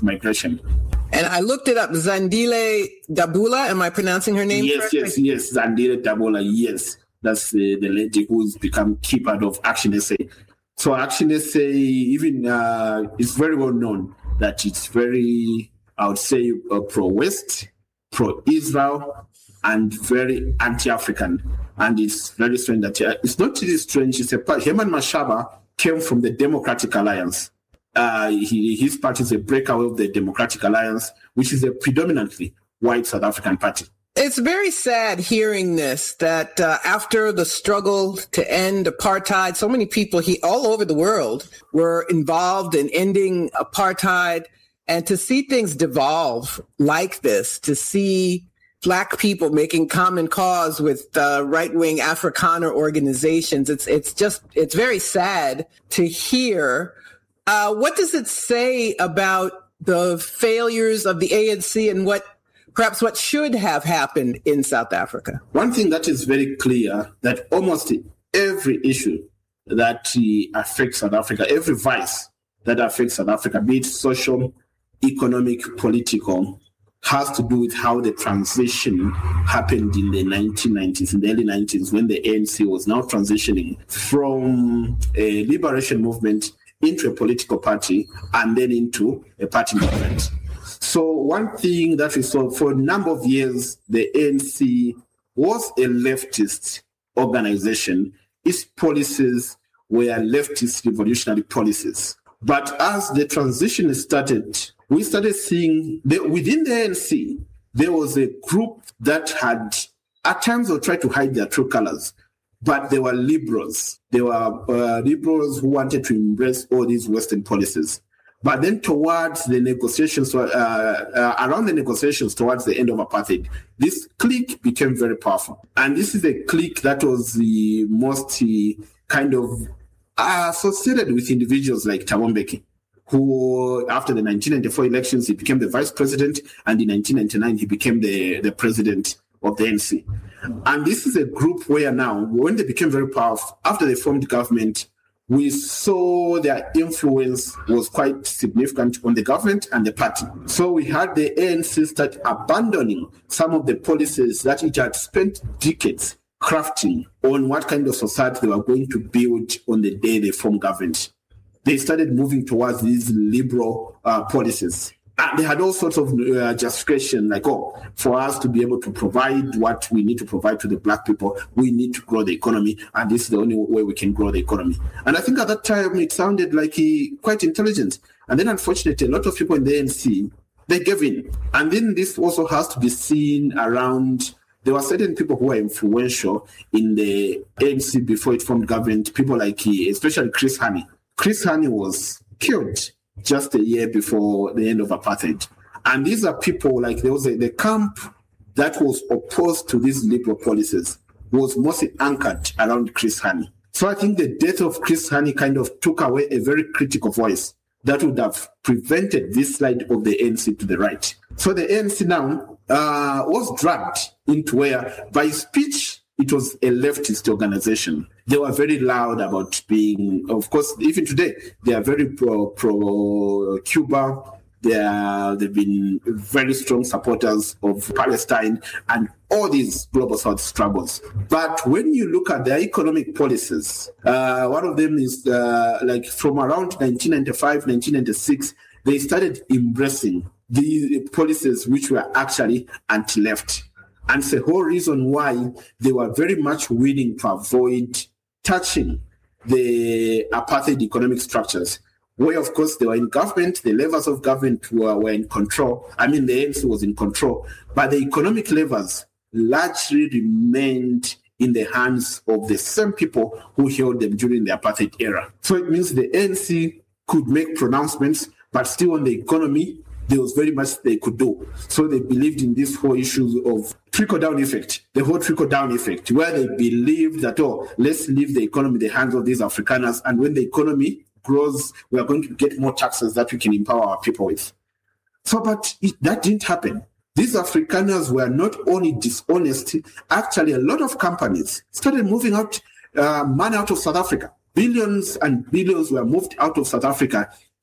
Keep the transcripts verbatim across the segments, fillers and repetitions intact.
migration. And I looked it up, Zandile Dabula. Am I pronouncing her name yes, correctly? Yes, yes, yes, Zandile Dabula, yes. That's the, the lady who's become key part of Action S A. So Action S A, even uh, it's very well known that it's very, I would say, uh, pro-West, pro-Israel, and very anti-African. And it's very strange that uh, it's not really strange. It's a part. Herman Mashaba came from the Democratic Alliance. Uh, he, his party is a breakaway of the Democratic Alliance, which is a predominantly white South African party. It's very sad hearing this, that uh, after the struggle to end apartheid, so many people he, all over the world were involved in ending apartheid. And to see things devolve like this, to see Black people making common cause with uh, right-wing Afrikaner organizations, it's it's just, it's very sad to hear. Uh, what does it say about the failures of the A N C and what perhaps what should have happened in South Africa? One thing that is very clear, that almost every issue that uh, affects South Africa, every vice that affects South Africa, be it social, economic, political, has to do with how the transition happened in the nineteen nineties, in the early nineties, when the A N C was now transitioning from a liberation movement into a political party and then into a party movement. So one thing that we saw for a number of years, the A N C was a leftist organization. Its policies were leftist revolutionary policies. But as the transition started, we started seeing that within the A N C, there was a group that had, at times, they tried to hide their true colors, but they were liberals. They were uh, liberals who wanted to embrace all these Western policies. But then towards the negotiations, uh, uh, around the negotiations towards the end of apartheid, this clique became very powerful. And this is a clique that was the most uh, kind of associated with individuals like Thabo Mbeki, who after the nineteen ninety-four elections, he became the vice president, and in nineteen ninety-nine, he became the, the president of the A N C. And this is a group where now, when they became very powerful, after they formed government, we saw their influence was quite significant on the government and the party. So we had the A N C start abandoning some of the policies that it had spent decades crafting on what kind of society they were going to build on the day they formed government. They started moving towards these liberal uh, policies. And they had all sorts of uh, justification, like, oh, for us to be able to provide what we need to provide to the Black people, we need to grow the economy, and this is the only way we can grow the economy. And I think at that time, it sounded like he quite intelligent. And then, unfortunately, a lot of people in the A N C, they gave in. And then this also has to be seen around. There were certain people who were influential in the A N C before it formed government, people like, he, especially Chris Hani. Chris Hani was killed just a year before the end of apartheid. And these are people, like there was a, the camp that was opposed to these liberal policies was mostly anchored around Chris Hani. So I think the death of Chris Hani kind of took away a very critical voice that would have prevented this slide of the A N C to the right. So the A N C now uh, was dragged into where, by speech, it was a leftist organization. They were very loud about being, of course, even today, they are very pro, pro Cuba. They are, they've been very strong supporters of Palestine and all these global South struggles. But when you look at their economic policies, uh, one of them is uh, like from around nineteen ninety-five, nineteen ninety-six, they started embracing the policies which were actually anti-left. And it's the whole reason why they were very much willing to avoid touching the apartheid economic structures, where, of course, they were in government, the levers of government were, were in control. I mean, the A N C was in control, but the economic levers largely remained in the hands of the same people who held them during the apartheid era. So it means the A N C could make pronouncements, but still on the economy, there was very much they could do. So they believed in this whole issue of trickle-down effect, the whole trickle-down effect, where they believed that, oh, let's leave the economy in the hands of these Afrikaners, and when the economy grows, we are going to get more taxes that we can empower our people with. So, but it, that didn't happen. These Afrikaners were not only dishonest, actually a lot of companies started moving out uh, money out of South Africa. Billions and billions were moved out of South Africa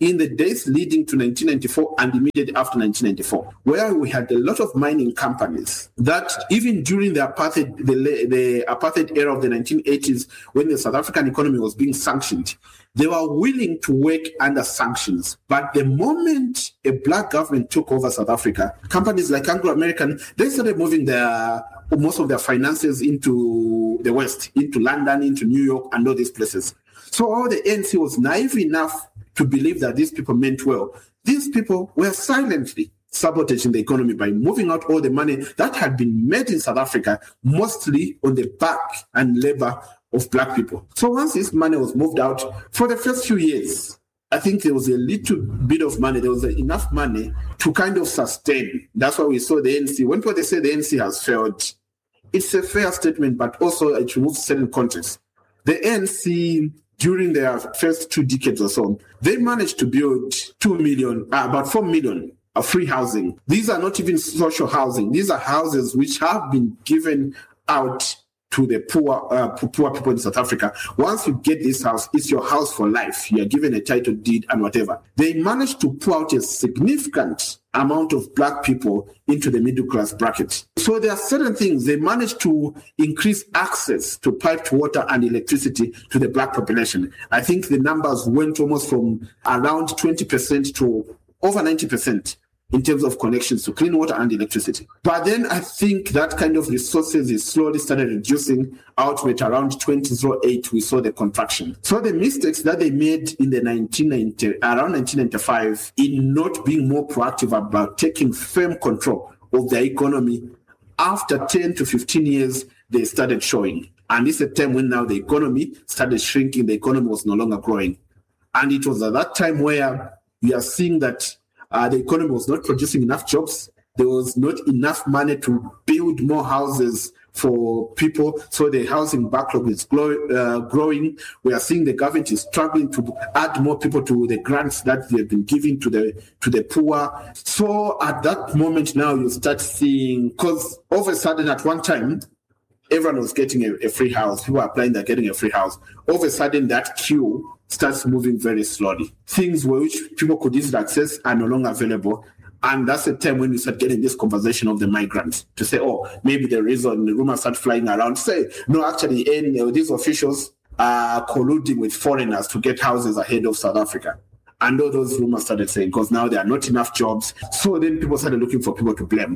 in the days leading to nineteen ninety-four and immediately after nineteen ninety-four, where we had a lot of mining companies that even during the apartheid, the, the apartheid era of the nineteen eighties, when the South African economy was being sanctioned, they were willing to work under sanctions. But the moment a black government took over South Africa, companies like Anglo American, they started moving their most of their finances into the West, into London, into New York, and all these places. So all the A N C was naive enough to believe that these people meant well. These people were silently sabotaging the economy by moving out all the money that had been made in South Africa, mostly on the back and labor of black people. So once this money was moved out, for the first few years, I think there was a little bit of money, there was enough money to kind of sustain. That's why we saw the A N C. When people say the A N C has failed, it's a fair statement, but also it removes certain context. The A N C, during their first two decades or so, they managed to build two million, uh, about four million of free housing. These are not even social housing. These are houses which have been given out to the poor uh, poor people in South Africa. Once you get this house, it's your house for life. You are given a title deed and whatever. They managed to pour out a significant amount of black people into the middle class bracket. So there are certain things. They managed to increase access to piped water and electricity to the black population. I think the numbers went almost from around twenty percent to over ninety percent. In terms of connections to clean water and electricity. But then I think that kind of resources is slowly started reducing out with around twenty oh eight, we saw the contraction. So the mistakes that they made in the nineteen ninety, around nineteen ninety-five in not being more proactive about taking firm control of their economy, after ten to fifteen years, they started showing. And it's a time when now the economy started shrinking, the economy was no longer growing. And it was at that time where we are seeing that Uh, the economy was not producing enough jobs. There was not enough money to build more houses for people. So the housing backlog is grow, uh, growing. We are seeing the government is struggling to add more people to the grants that they've been giving to the to the poor. So at that moment now you start seeing, because all of a sudden at one time, everyone was getting a, a free house. People are applying, they're getting a free house. All of a sudden that queue starts moving very slowly. Things which people could easily access are no longer available. And that's the time when you start getting this conversation of the migrants to say, oh, maybe the reason the rumors start flying around, say, no, actually, in, uh, these officials are colluding with foreigners to get houses ahead of South Africa. And all those rumors started saying, because now there are not enough jobs. So then people started looking for people to blame.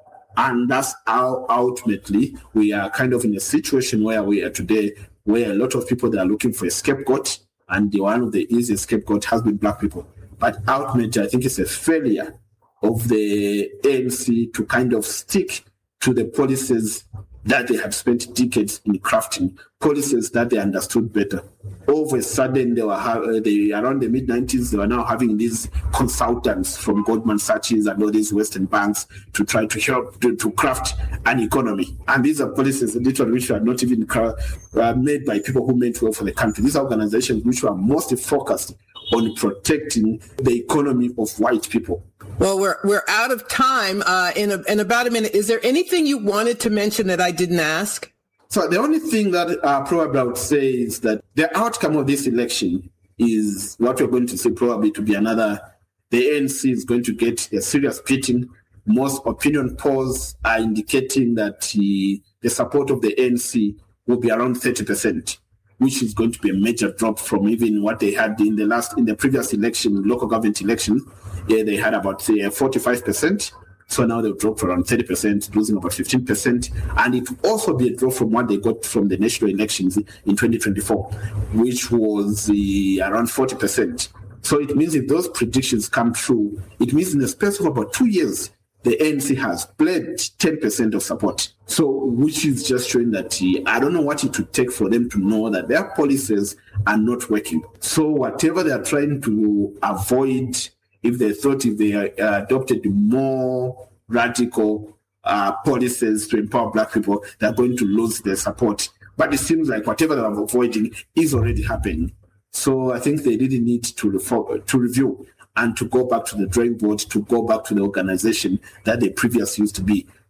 And that's how ultimately we are kind of in a situation where we are today, where a lot of people that are looking for a scapegoat, and the one of the easiest scapegoat has been black people. But ultimately, I think it's a failure of the A N C to kind of stick to the policies that they have spent decades in crafting, policies that they understood better. All of a sudden, they were ha- they, around the mid nineties, they were now having these consultants from Goldman Sachs and all these Western banks to try to help to, to craft an economy. And these are policies literally which are not even cra- uh, made by people who meant well for the country. These are organizations which were mostly focused on protecting the economy of white people. Well, we're we're out of time. Uh, in a, in about a minute, is there anything you wanted to mention that I didn't ask? So the only thing that uh, probably I would say is that the outcome of this election is what we're going to see probably to be another. The A N C is going to get a serious beating. Most opinion polls are indicating that the, the support of the A N C will be around thirty percent. Which is going to be a major drop from even what they had in the last, in the previous election, local government election. Yeah, they had about say forty-five percent. So now they've dropped around thirty percent, losing about fifteen percent. And it will also be a drop from what they got from the national elections in twenty twenty-four, which was uh, around forty percent. So it means if those predictions come true, it means in the space of about two years, the A N C has pledged ten percent of support. So, which is just showing that uh, I don't know what it would take for them to know that their policies are not working. So whatever they are trying to avoid, if they thought if they uh, adopted more radical uh, policies to empower black people, they're going to lose their support. But it seems like whatever they're avoiding is already happening. So I think they really need to, refor- to review and to go back to the drawing board, to go back to the organization that they previously used to be.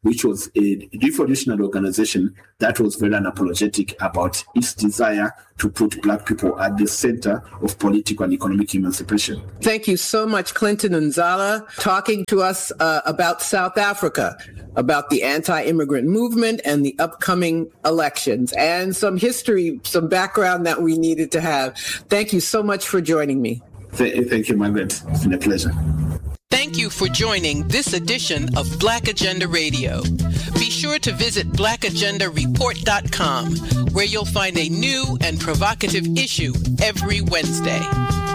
which was a revolutionary organization that was very unapologetic about its desire to put Black people at the center of political and economic emancipation. Thank you so much, Clinton Nzala, talking to us uh, about South Africa, about the anti-immigrant movement and the upcoming elections, and some history, some background that we needed to have. Thank you so much for joining me. Th- thank you, Margaret. It's been a pleasure. Thank you for joining this edition of Black Agenda Radio. Be sure to visit black agenda report dot com, where you'll find a new and provocative issue every Wednesday.